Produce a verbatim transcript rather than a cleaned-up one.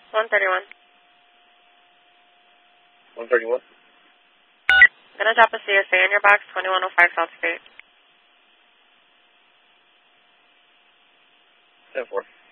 one thirty-one. one thirty-one. Gonna drop a C S A in your box, twenty-one oh five South Street. ten four.